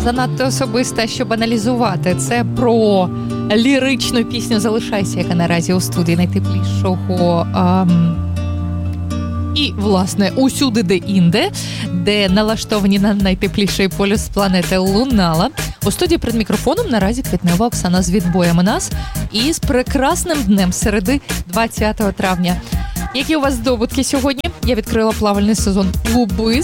занадто особиста, щоб аналізувати. Це про ліричну пісню «Залишайся», яка наразі у студії найтеплішого і, власне, усюди де-інде, де налаштовані на найтепліший полюс планети лунала. У студії перед мікрофоном наразі квітнева Оксана з відбоями нас і з прекрасним днем середи 20 травня. Які у вас здобутки сьогодні? Я відкрила плавальний сезон у Бис.